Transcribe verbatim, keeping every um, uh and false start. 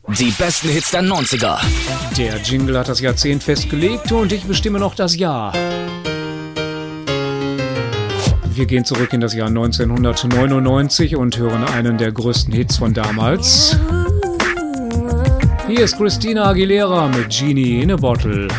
Die besten Hits der neunziger. Der Jingle hat das Jahrzehnt festgelegt und ich bestimme noch das Jahr. Wir gehen zurück in das Jahr neunzehnhundertneunundneunzig und hören einen der größten Hits von damals. Hier ist Christina Aguilera mit Genie in a Bottle.